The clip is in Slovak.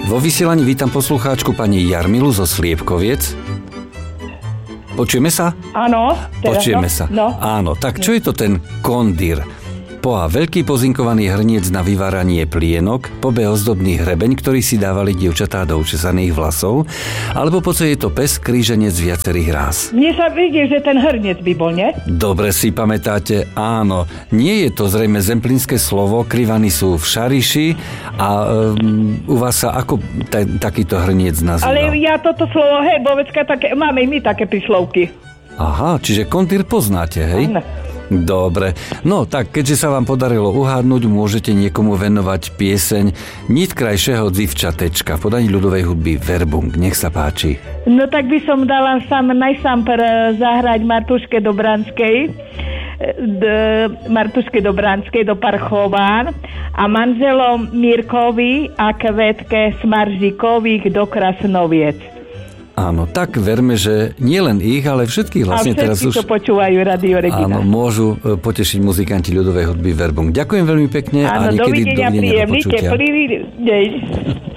Vo vysielaní vítam poslucháčku pani Jarmilu zo Sliepkoviec. Počujeme sa? Áno. Počujeme sa. No. Áno, tak čo je to ten kondír? Po A, veľký pozinkovaný hrniec na vyváranie plienok, po B, ozdobný hrebeň, ktorý si dávali dievčatá do učesaných vlasov, alebo po C, je to pes, kríženec viacerých rás. Mne sa vidí, že ten hrniec by bol, nie? Dobre si pamätáte, áno. Nie je to zrejme zemplínske slovo, krivany sú v Šariši a u vás sa ako takýto hrniec nazýva? Ale ja toto slovo, bovecka, máme i my také príslovky. Aha, čiže kondír poznáte, hej? Áno. Dobre. No tak, keďže sa vám podarilo uhádnuť, môžete niekomu venovať pieseň Nit krajšieho dzivčatečka v podaní ľudovej hudby Verbung. Nech sa páči. No tak by som dala najsám zahrať Martuške Dobranskej do Parchován a manželom Mirkovi a Kvetke Smaržíkových do Krasnoviec. Áno, tak verme, že nie len ich, ale všetkých vlastne teraz už... A všetci, čo počúvajú Radio Regina. Áno, môžu potešiť muzikanti ľudovej hudby Verbung. Ďakujem veľmi pekne áno, a niekedy dovidenia do počutia. Príjemný, teplý deň.